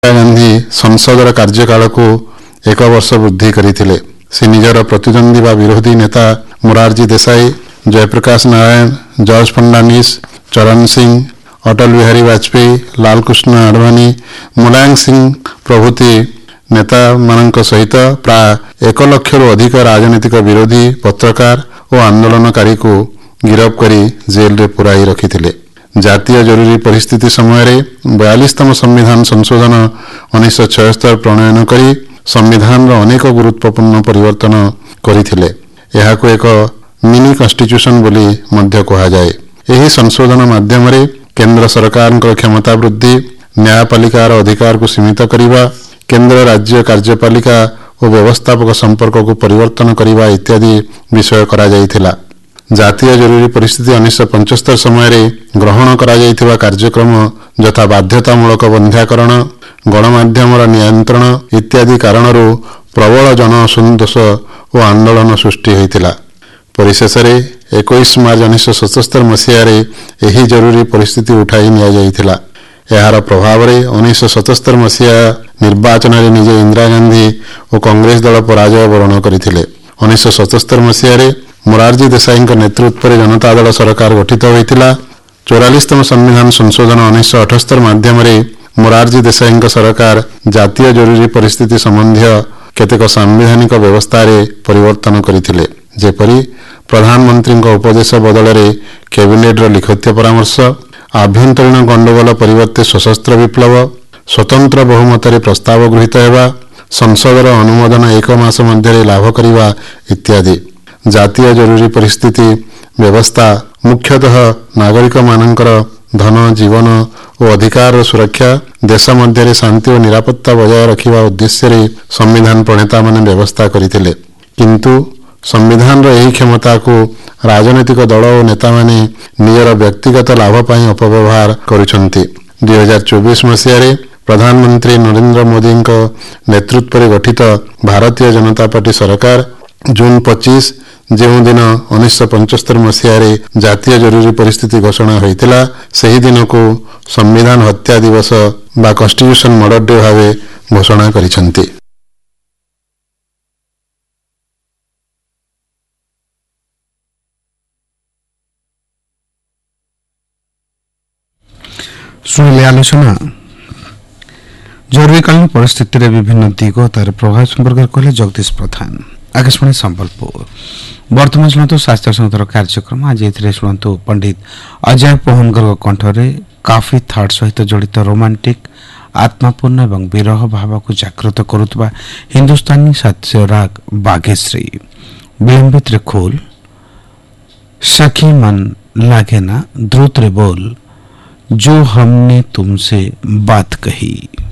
ଗାନ୍ଧୀ ସଂସଦର କାର୍ଯ୍ୟକାଳକୁ 1 ବର୍ଷ ବୃଦ୍ଧି କରିଥିଲେ। ସେ ନିଜର ପ୍ରତିଦ୍ୱନ୍ଦ୍ୱୀ ବା ବିରୋଧୀ ନେତା ମୋରାରଜୀ ଦେଶାଇ, ଜୟପ୍ରକାଶ ନାରାୟଣ, ଜର୍ଜ ଫର୍ଣ୍ଣାଣ୍ଡିସ, ଚରଣ ସିଂ, ଅଟଳ ବିହାରୀ ବାଜପେୟୀ, ଲାଲକୃଷ୍ଣ ଆଡଭାନୀ, ମୁଲାୟମ ସିଂ ପ୍ରଭୃତି ନେତାମାନଙ୍କ ସହିତ ପ୍ରାୟ 1 ଲକ୍ଷରୁ ଅଧିକ ରାଜନୈତିକ ବିରୋଧୀ, ପତ୍ରକାର ଓ ଆନ୍ଦୋଳନକାରୀଙ୍କୁ ଗିରଫ କରି ଜେଲରେ ପୁରାଇ ରଖିଥିଲେ। ଜାତୀୟ ଜରୁରୀ ପରିସ୍ଥିତି ସମୟରେ 42ତମ ସମ୍ବିଧାନ ସଂଶୋଧନ 1976 ପ୍ରଣୟନ କରି ସମ୍ବିଧାନର ଅନେକ ଗୁରୁତ୍ୱପୂର୍ଣ୍ଣ ପରିବର୍ତ୍ତନ କରିଥିଲେ। ଏହାକୁ ଏକ ମିନି କନଷ୍ଟିଚ୍ୟୁସନ ବୋଲି ମଧ୍ୟ କୁହାଯାଏ। ଏହି ସଂଶୋଧନ ମାଧ୍ୟମରେ କେନ୍ଦ୍ର ସରକାରଙ୍କର କ୍ଷମତା ବୃଦ୍ଧି, ନ୍ୟାୟପାଳିକାର ଅଧିକାରକୁ ସୀମିତ କରିବା, କେନ୍ଦ୍ର ରାଜ୍ୟ କାର୍ଯ୍ୟପାଳିକା ଓ ବ୍ୟବସ୍ଥାପକ ସମ୍ପର୍କକୁ ପରିବର୍ତ୍ତନ କରିବା ଇତ୍ୟାଦି ବିଷୟ କରାଯାଇଥିଲା। ଜାତୀୟ ଜରୁରୀ ପରିସ୍ଥିତି 1975 ସମୟରେ ଗ୍ରହଣ କରାଯାଇଥିବା କାର୍ଯ୍ୟକ୍ରମ ଯଥା ବାଧ୍ୟତାମୂଳକ ବନ୍ଧ୍ୟାକରଣ, ଗଣମାଧ୍ୟମର ନିୟନ୍ତ୍ରଣ ଇତ୍ୟାଦି କାରଣରୁ ପ୍ରବଳ ଜନ ଅସନ୍ତୋଷ ଓ ଆନ୍ଦୋଳନ ସୃଷ୍ଟି ହୋଇଥିଲା। ପରିଶେଷରେ 21 ମାର୍ଚ୍ଚ 1977 ମସିହାରେ ଏହି ଜରୁରୀ ପରିସ୍ଥିତି ଉଠାଇ ନିଆଯାଇଥିଲା। ଏହାର ପ୍ରଭାବରେ 1977 ମସିହା ନିର୍ବାଚନରେ ନିଜେ ଇନ୍ଦିରା ଗାନ୍ଧୀ ଓ କଂଗ୍ରେସ ଦଳ ପରାଜୟ ବରଣ କରିଥିଲେ। 1977 ମସିହାରେ ମୋରାରଜୀ ଦେଶାଇଙ୍କ ନେତୃତ୍ୱରେ ଜନତା ଦଳ ସରକାର ଗଠିତ ହୋଇଥିଲା। 44ତମ ସମ୍ବିଧାନ ସଂଶୋଧନ 1978 ମାଧ୍ୟମରେ ମୋରାରଜୀ ଦେଶାଇଙ୍କ ସରକାର ଜାତୀୟ ଜରୁରୀ ପରିସ୍ଥିତି ସମ୍ବନ୍ଧୀୟ କେତେକ ସାମ୍ବିଧାନିକ ବ୍ୟବସ୍ଥାରେ ପରିବର୍ତ୍ତନ କରିଥିଲେ, ଯେପରି ପ୍ରଧାନମନ୍ତ୍ରୀଙ୍କ ଉପଦେଶ ବଦଳରେ କ୍ୟାବିନେଟ୍ର ଲିଖିତ ପରାମର୍ଶ, ଆଭ୍ୟନ୍ତରୀଣ ଗଣ୍ଡଗୋଳ ପରିବର୍ତ୍ତେ ସଶସ୍ତ୍ର ବିପ୍ଳବ, ସ୍ୱତନ୍ତ୍ର ବହୁମତରେ ପ୍ରସ୍ତାବ ଗୃହୀତ ହେବା, ସଂସଦର ଅନୁମୋଦନ 1 ମାସ ମଧ୍ୟରେ ଲାଭ କରିବା ଇତ୍ୟାଦି। ଜାତୀୟ ଜରୁରୀ ପରିସ୍ଥିତି ବ୍ୟବସ୍ଥା ମୁଖ୍ୟତଃ ନାଗରିକମାନଙ୍କର ଧନ, ଜୀବନ ଓ ଅଧିକାରର ସୁରକ୍ଷା, ଦେଶ ମଧ୍ୟରେ ଶାନ୍ତି ଓ ନିରାପତ୍ତା ବଜାୟ ରଖିବା ଉଦ୍ଦେଶ୍ୟରେ ସମ୍ବିଧାନ ପ୍ରଣେତାମାନେ ବ୍ୟବସ୍ଥା କରିଥିଲେ। କିନ୍ତୁ ସମ୍ବିଧାନର ଏହି କ୍ଷମତାକୁ ରାଜନୈତିକ ଦଳ ଓ ନେତାମାନେ ନିଜର ବ୍ୟକ୍ତିଗତ ଲାଭ ପାଇଁ ଅପବ୍ୟବହାର କରୁଛନ୍ତି। 2024 ମସିହାରେ ପ୍ରଧାନମନ୍ତ୍ରୀ ନରେନ୍ଦ୍ର ମୋଦିଙ୍କ ନେତୃତ୍ୱରେ ଗଠିତ ଭାରତୀୟ ଜନତା ପାର୍ଟି ସରକାର ଜୁନ 25, ଯେଉଁଦିନ 1975 ମସିହାରେ ଜାତୀୟ ଜରୁରୀ ପରିସ୍ଥିତି ଘୋଷଣା ହୋଇଥିଲା, ସେହି ଦିନକୁ ସମ୍ବିଧାନ ହତ୍ୟା ଦିବସ ବା କନଷ୍ଟିଚ୍ୟୁସନ ମର୍ଡର ଡେ ଭାବେ ଘୋଷଣା କରିଛନ୍ତି। ଶୁଣିଲେ ଆଲୋଚନା। ଜରୁରୀକାଳୀନ ପରିସ୍ଥିତିରେ ବିଭିନ୍ନ ଦିଗ ତାର ପ୍ରଭାବ ସମ୍ପର୍କରେ କହିଲେ ଜଗଦୀଶ ପ୍ରଧାନ। ଆକାଶବାଣୀ ସମ୍ବଲପୁର। ବର୍ତ୍ତମାନ ଶୁଣନ୍ତୁ ସ୍ୱାସ୍ଥ୍ୟ ସଂଗୀତର କାର୍ଯ୍ୟକ୍ରମ। ଆଜି ଏଥିରେ ଶୁଣନ୍ତୁ ପଣ୍ଡିତ ଅଜୟ ପୋହନଙ୍କ କଣ୍ଠରେ କାଫି ଥାର୍ଡ ସହିତ ଜଡ଼ିତ ରୋମାଣ୍ଟିକ, ଆତ୍ମାପୂର୍ଣ୍ଣ ଏବଂ ବିରହ ଭାବକୁ ଜାଗ୍ରତ କରୁଥିବା ହିନ୍ଦୁସ୍ତାନୀ ଶାସ୍ତ୍ରୀୟ ରାଗ ବାଘେଶ୍ରୀ। ବିଳମ୍ବିତରେ ଖୋଲ, ସଖୀ ମନ लागे ना, द्रुत रे बोल, जो हमने तुमसे बात कही।